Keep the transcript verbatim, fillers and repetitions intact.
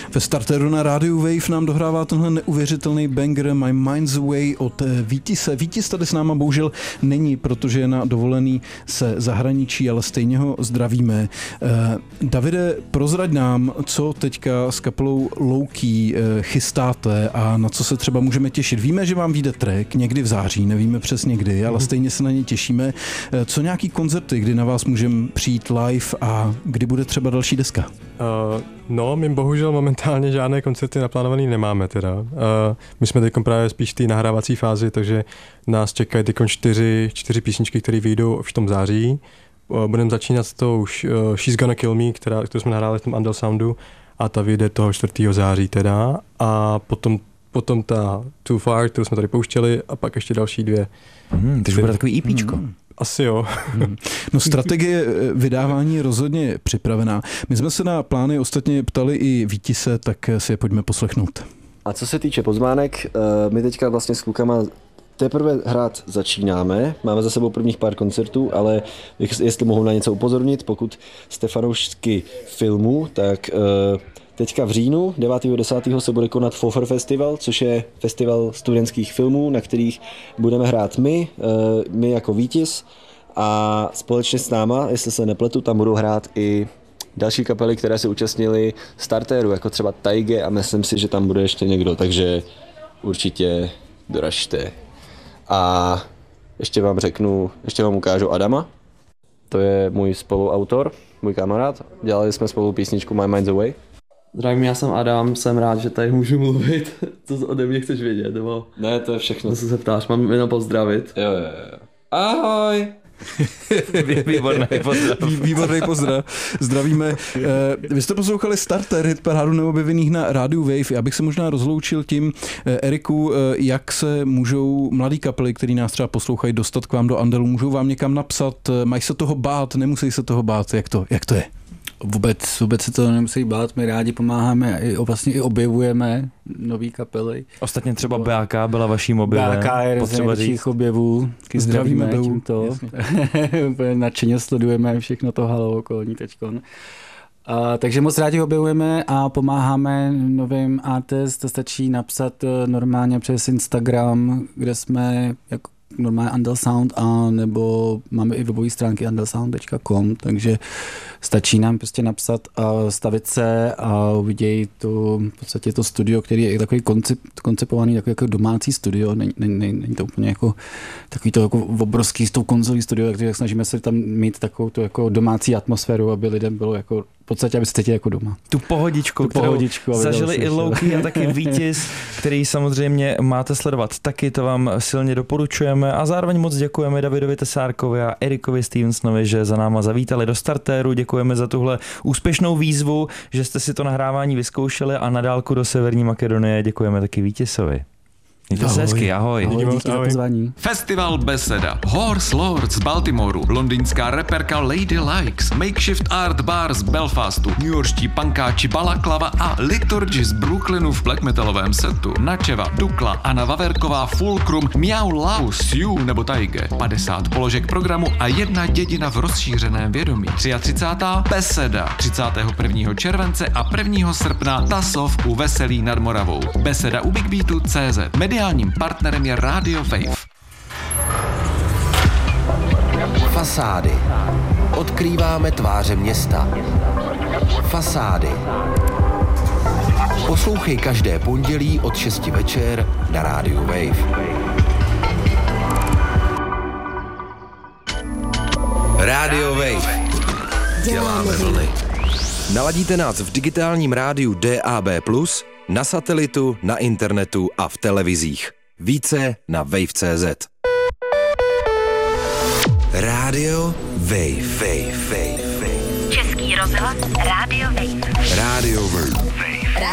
Ve starteru na rádiu Wave nám dohrává tenhle neuvěřitelný banger My Mind's Away od Vítise. Vítis tady s náma bohužel není, protože je na dovolený se zahraničí, ale stejně ho zdravíme. Davide, prozrať nám, co teďka s kapelou Low-Key chystáte a na co se třeba můžeme těšit. Víme, že vám vyjde track někdy v září, nevíme přesně kdy, ale stejně se na ně těšíme. Co nějaký koncerty, kdy na vás můžeme přijít live a kdy bude třeba další deska? Uh, no, my bohužel momentálně žádné koncerty naplánované nemáme teda. Uh, my jsme teď právě spíš v té nahrávací fázi, takže nás čekají teď čtyři, čtyři písničky, které vyjdou už v tom září. Uh, budeme začínat s tou uh, She's Gonna Kill Me, která, kterou jsme nahráli v tom Andal Soundu a ta vyjde toho čtvrtého září teda. A potom, potom ta Too Far, kterou jsme tady pouštěli a pak ještě další dvě. Hmm, takže bude takový EPčko. Hmm. Asi jo. No, strategie vydávání je rozhodně připravená. My jsme se na plány ostatně ptali i Vítise, tak si je pojďme poslechnout. A co se týče pozvánek, my teďka vlastně s klukama teprve hrát začínáme. Máme za sebou prvních pár koncertů, ale jestli mohu na něco upozornit, pokud jste fanoušky filmu, tak teďka v říjnu devátého desátého se bude konat Fofer Festival, což je festival studentských filmů, na kterých budeme hrát my, my jako Vítis a společně s náma, jestli se nepletu, tam budou hrát i další kapely, které se účastnily startéru, jako třeba Taige a myslím si, že tam bude ještě někdo, takže určitě doražte. A ještě vám řeknu, ještě vám ukážu Adama, to je můj spoluautor, můj kamarád, dělali jsme spolu písničku My Mind's Away. Zdravím, já jsem Adam, jsem rád, že tady můžu mluvit. Co ode mě chceš vědět, nebo? Ne, to je všechno. Co se ptáš, mám jenom pozdravit. Jo, jo, jo. Ahoj! Výborný pozdrav. Výborný pozdrav. Zdravíme. Vy jste poslouchali Starter, hit parádu neobjevených na rádiu Wave. Já bych se možná rozloučil tím, Eriku, jak se můžou mladý kapely, který nás třeba poslouchají, dostat k vám do Andelu, můžou vám někam napsat, mají se toho bát, nemusí se toho bát, jak to, jak to je? Vůbec, vůbec se to nemusí bát, my rádi pomáháme a vlastně i objevujeme nový kapely. Ostatně třeba B A K byla vaším objevem. B A K je z největších objevů, zdravíme tímto. Nadšeně sledujeme všechno to halo okolní teďkon. A, takže moc rádi objevujeme a pomáháme novým artist, to stačí napsat normálně přes Instagram, kde jsme jako normálně Andal Sound, a nebo máme i webové stránky andal sound tečka com, takže stačí nám prostě napsat a stavit se a uvidějí to, v podstatě to studio, který je takový koncep, koncipovaný jako, jako domácí studio, není, není, není to úplně jako takový to jako obrovský s tou konzolí studio, takže snažíme se tam mít takovou tu jako domácí atmosféru, aby lidem bylo jako v podstatě, aby se cítili jako doma. Tu pohodičku, tu kterou pohodičku, zažili i Low-Key a taky Vítis, který samozřejmě máte sledovat taky, to vám silně doporučujeme a zároveň moc děkujeme Davidovi Tesárkovi a Erikovi Stevensonovi, že za náma zavítali do startéru, děkujeme za tuhle úspěšnou výzvu, že jste si to nahrávání vyzkoušeli a na dálku do Severní Makedonie děkujeme taky Vítisovi. Mějte se hezky, ahoj. Ahoj, díky za pozvání. Festival Beseda, Horse Lords z Baltimoru, londýnská reperka Lady Likes, Makeshift Art Bar z Belfastu, newyorští pankáči Balaklava a Liturgy z Brooklynu v black metalovém setu, Načeva, Dukla, Anna Vaverková, Fulcrum, Miau Lau, Sioux nebo Taige, padesát položek programu a jedna dědina v rozšířeném vědomí. třicátá třetí Beseda, třicátého prvního července a prvního srpna Tasov u Veselí nad Moravou. Beseda u Big Beatu tečka cé zet. Mediálním partnerem je Radio Wave. Fasády. Odkrýváme tváře města. Fasády. Poslouchej každé pondělí od šesti večer na Radio Wave. Radio Wave. Děláme vlny. Naladíte nás v digitálním rádiu D A B plus, na satelitu, na internetu a v televizích. Více na wave tečka cé zet. Radio Wave. Wave, Wave, Wave. Český rozhlas Radio Wave. Radio Wave.